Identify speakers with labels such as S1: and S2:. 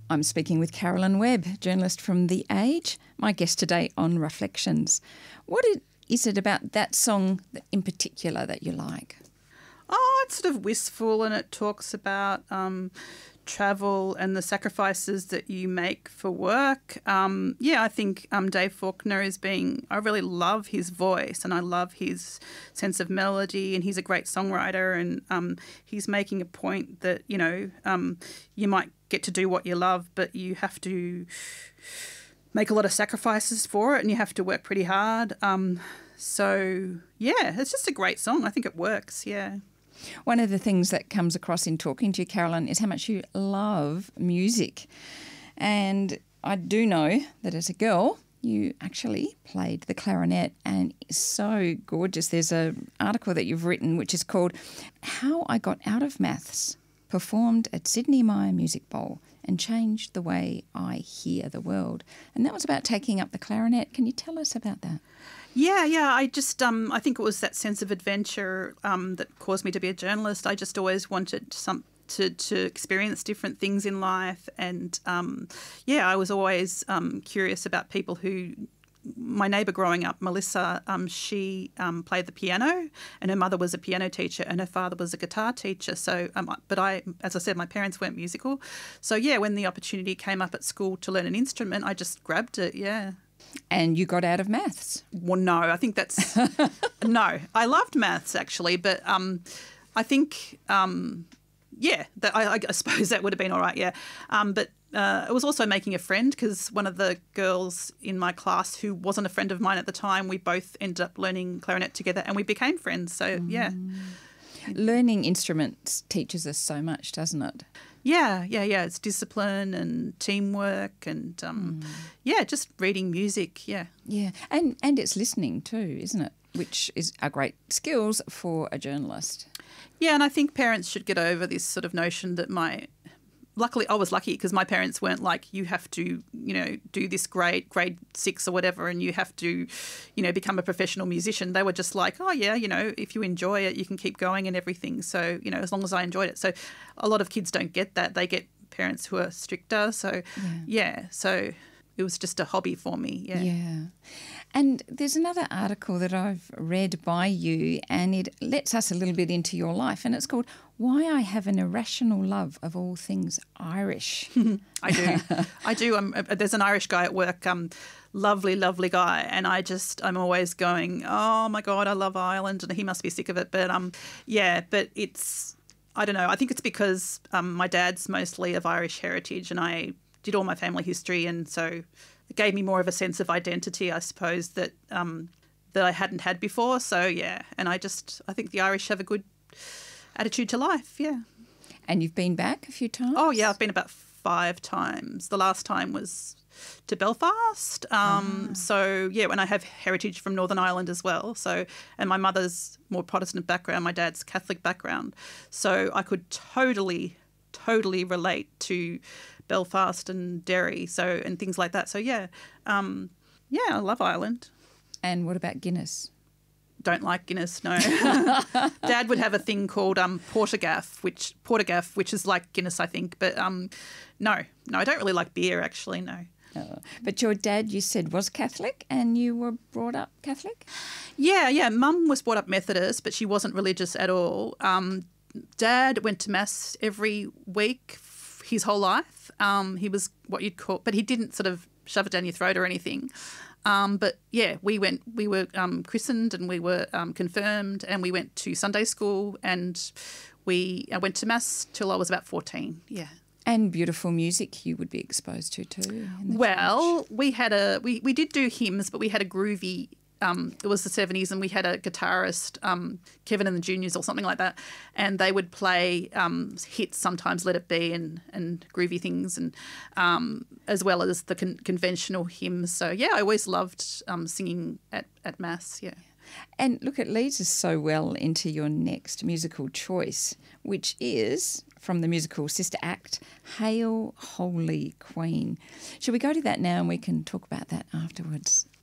S1: I'm speaking with Carolyn Webb, journalist from The Age, my guest today on Reflections. Is it about that song in particular that you like?
S2: Oh, it's sort of wistful, and it talks about travel and the sacrifices that you make for work. I think Dave Faulkner I really love his voice and I love his sense of melody, and he's a great songwriter, and he's making a point that, you might get to do what you love, but you have to make a lot of sacrifices for it and you have to work pretty hard. It's just a great song. I think it works, yeah.
S1: One of the things that comes across in talking to you, Carolyn, is how much you love music. And I do know that as a girl, you actually played the clarinet, and it's so gorgeous. There's an article that you've written which is called How I Got Out of Maths, performed at Sydney Myer Music Bowl and changed the way I hear the world. And that was about taking up the clarinet. Can you tell us about that?
S2: Yeah. I just, I think it was that sense of adventure that caused me to be a journalist. I just always wanted to experience different things in life. And, I was always curious about people who... My neighbour growing up, Melissa, she played the piano, and her mother was a piano teacher and her father was a guitar teacher. So, as I said, my parents weren't musical. So, when the opportunity came up at school to learn an instrument, I just grabbed it, yeah.
S1: And you got out of maths?
S2: Well, no, I think that's... No, I loved maths actually, but I think, I suppose that would have been all right, yeah. But it was also making a friend, because one of the girls in my class who wasn't a friend of mine at the time, we both ended up learning clarinet together and we became friends. So, yeah.
S1: Learning instruments teaches us so much, doesn't it?
S2: Yeah. It's discipline and teamwork and, just reading music, yeah.
S1: Yeah, and it's listening too, isn't it? Which is a great skills for a journalist.
S2: Yeah, and I think parents should get over this sort of notion that luckily, I was lucky because my parents weren't like, you have to, do this grade 6 or whatever, and you have to, become a professional musician. They were just like, oh, yeah, if you enjoy it, you can keep going and everything. So, as long as I enjoyed it. So a lot of kids don't get that. They get parents who are stricter. So, so it was just a hobby for me, yeah.
S1: Yeah. And there's another article that I've read by you, and it lets us a little bit into your life, and it's called Why I Have an Irrational Love of All Things Irish.
S2: I do. There's an Irish guy at work, lovely, lovely guy, and I'm always going, oh, my God, I love Ireland, and he must be sick of it. But, but it's, I don't know, I think it's because my dad's mostly of Irish heritage, and I did all my family history, and so it gave me more of a sense of identity, I suppose, that I hadn't had before. So, yeah, and I think the Irish have a good attitude to life, yeah.
S1: And you've been back a few times?
S2: Oh, yeah, I've been about 5 times. The last time was to Belfast. So, and I have heritage from Northern Ireland as well. So, and my mother's more Protestant background, my dad's Catholic background. So I could totally relate to Belfast and Derry, and things like that. So I love Ireland.
S1: And what about Guinness?
S2: Don't like Guinness, no. Dad would have a thing called Portergaff, which is like Guinness, I think. But no, I don't really like beer, actually, no.
S1: But your dad, you said, was Catholic, and you were brought up Catholic?
S2: Yeah. Mum was brought up Methodist, but she wasn't religious at all. Dad went to Mass every week his whole life. He was what you'd call, but he didn't sort of shove it down your throat or anything. But yeah, we were christened and we were confirmed, and we went to Sunday school, and I went to Mass till I was about 14. Yeah.
S1: And beautiful music you would be exposed to too.
S2: Well, we did do hymns, but we had a groovy. It was the 70s, and we had a guitarist, Kevin and the Juniors or something like that, and they would play hits, sometimes Let It Be and groovy things, and as well as the conventional hymns. So, yeah, I always loved singing at Mass, yeah.
S1: And look, it leads us so well into your next musical choice, which is from the musical Sister Act, Hail Holy Queen. Shall we go to that now and we can talk about that afterwards?